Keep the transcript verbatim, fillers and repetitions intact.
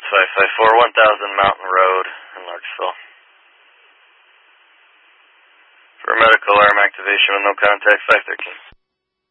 five five four, one thousand Mountain Road in Larksville. For medical alarm activation with no contact, five thirteen.